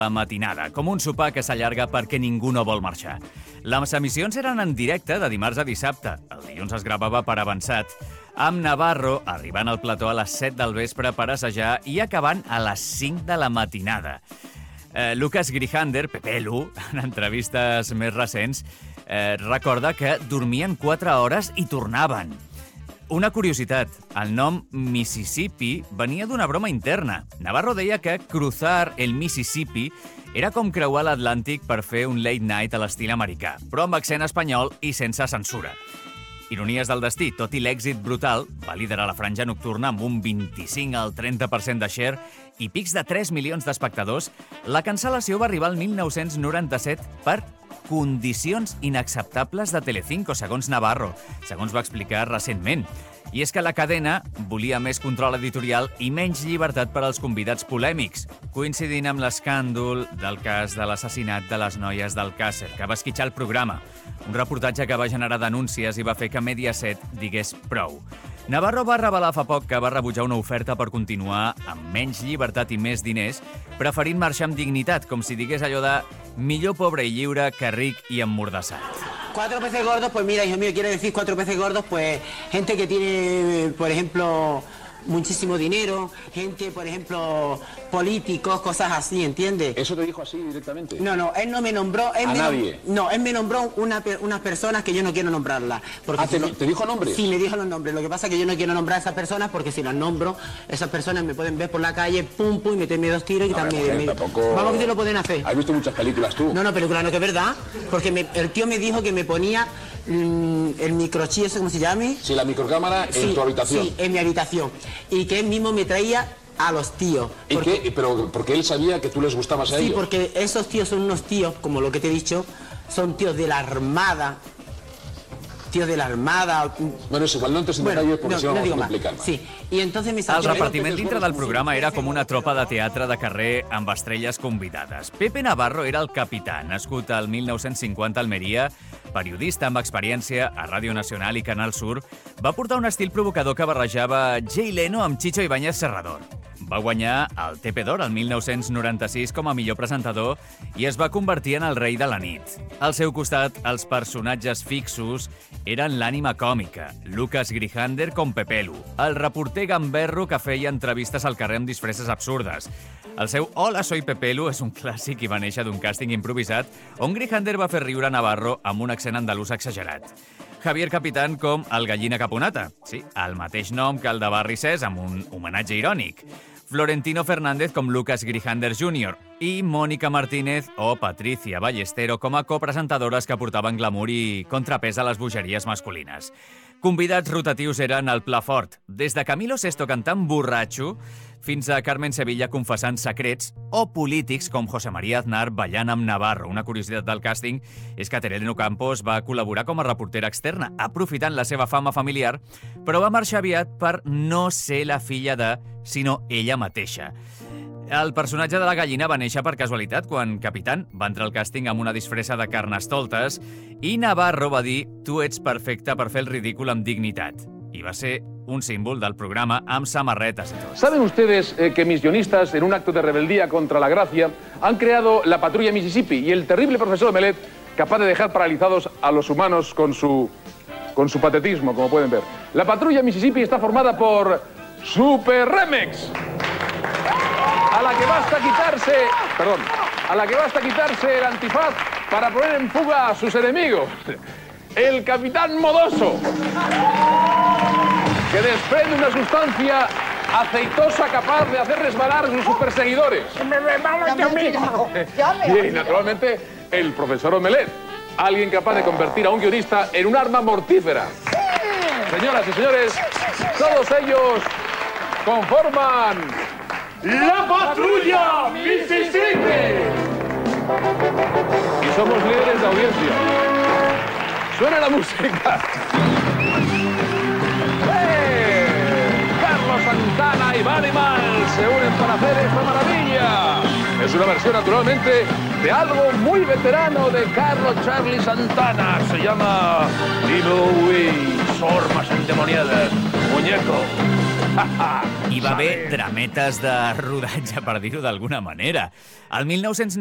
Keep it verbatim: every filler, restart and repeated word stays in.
La matinada, com un sopar que s'allarga perquè ningú no vol marxar. Les emissions eren en directe de dimarts a dissabte. El dilluns es gravava per avançat, amb Navarro arribant al plató a les set del vespre per assajar i acabant a les cinc de la matinada. Eh, Lucas Grijander, Pepelu, en entrevistes més recents, eh, recorda que dormien quatre hores i tornaven. Una curiositat, el nom Mississippi venia d'una broma interna. Navarro deia que cruzar el Mississippi era com creuar l'Atlàntic per fer un late night a l'estil americà, però amb accent espanyol i sense censura. Ironies del destí, tot i l'èxit brutal, va liderar la franja nocturna amb un vint-i-cinc al trenta per cent de share i pics de tres milions d'espectadors, la cancel·lació va arribar al mil nou-cents noranta-set per condicions inacceptables de Telecinco, segons Navarro, segons va explicar recentment. I és que la cadena volia més control editorial i menys llibertat per als convidats polèmics, coincidint amb l'escàndol del cas de l'assassinat de les noies d'Alcàsser, que va esquitxar el programa. Un reportatge que va generar denúncies i va fer que Mediaset digués prou. Navarro va revelar fa poc que va rebutjar una oferta per continuar amb menys llibertat i més diners, preferint marxar amb dignitat, com si digués allò de millor pobre i lliure que ric i emmordassat. Cuatro peces gordos, pues mira, hijo mío, quiere decir cuatro peces gordos, pues gente que tiene, por ejemplo, muchísimo dinero, gente, por ejemplo, políticos, cosas así, ¿entiendes? ¿Eso te dijo así directamente? No, no, él no me nombró... Él ¿A me nadie? No, él me nombró una, unas personas que yo no quiero nombrarlas. Ah, ¿te, ¿te dijo nombres? Sí, me dijo los nombres. Lo que pasa es que yo no quiero nombrar a esas personas porque si las nombro, esas personas me pueden ver por la calle, pum, pum, y meterme dos tiros y no, también... Me... Tampoco... Vamos, que te lo pueden hacer. ¿Has visto muchas películas tú? No, no, películas no, que es verdad. Porque me, el tío me dijo que me ponía mmm, el microchip, ¿eso cómo se llame? Sí, la microcámara en sí, tu habitación. Sí, en mi habitación. Y que él mismo me traía a los tíos. ¿Y porque... qué? Pero porque él sabía que tú les gustabas a sí, ellos. Sí, porque esos tíos son unos tíos, como lo que te he dicho, son tíos de la Armada, tíos de la Armada... Bueno, és igual, no entres en bueno, detalles porque no, si no, no vamos complicant más. Sí, y entonces me El repartiment dintre del programa era com una tropa de teatre de carrer amb estrelles convidades. Pepe Navarro era el capità, nascut al mil nou-cents cinquanta a Almeria, periodista amb experiència a Ràdio Nacional i Canal Sur, va portar un estil provocador que barrejava Jay Leno amb Chicho Ibáñez Serrador. Va guanyar el T P d'Or el mil nou-cents noranta-sis com a millor presentador i es va convertir en el rei de la nit. Al seu costat, els personatges fixos eren l'ànima còmica, Lucas Grijander com Pepelu, el reporter gamberro que feia entrevistes al carrer amb disfresses absurdes. El seu Hola, soy Pepelu és un clàssic i va néixer d'un càsting improvisat on Grijander va fer riure Navarro amb un accent andalús exagerat. Javier Capitán com el Gallina Caponata, sí, el mateix nom que el de Barri Cés amb un homenatge irònic. Florentino Fernández com Lucas Grijander júnior i Mónica Martínez o Patricia Ballestero com a copresentadores que portaven glamour i contrapès a les bogeries masculines. Convidats rotatius eren el pla fort, des de Camilo Sesto cantant borratxo fins a Carmen Sevilla confessant secrets o polítics com José María Aznar ballant amb Navarro. Una curiositat del càsting és que Tereno Campos va col·laborar com a reportera externa, aprofitant la seva fama familiar, però va marxar aviat per no ser la filla de, sinó ella mateixa. El personatge de la gallina va néixer per casualitat quan Capitán va entrar al càsting amb una disfressa de carnestoltes i Navarro va dir «Tu ets perfecta per fer el ridícul amb dignitat». I va ser un símbol del programa amb samarretes y todo. ¿Saben ustedes eh, que mis guionistas, en un acto de rebeldía contra la gracia, han creado la patrulla Mississippi y el terrible profesor Omelet capaz de dejar paralizados a los humanos con su, con su patetismo, como pueden ver? La patrulla Mississippi está formada por Super Remex, a la que basta quitarse, perdón, a la que basta quitarse el antifaz para poner en fuga a sus enemigos. El Capitán Modoso, que desprende una sustancia aceitosa capaz de hacer resbalar a sus perseguidores. Y, naturalmente, el profesor Omelet, alguien capaz de convertir a un guionista en un arma mortífera. Señoras y señores, todos ellos conforman la Patrulla Mississippi. Y somos líderes de audiencia. Suena la música. Carlos Santana y Manimal se unen para hacer esta maravilla. Es una versión, naturalmente, de algo muy veterano de Carlos Charlie Santana. Se llama Dime Uy, Sormas endemoniadas, muñeco. Hi va haver drametes de rodatge, per dir-ho d'alguna manera. El mil nou-cents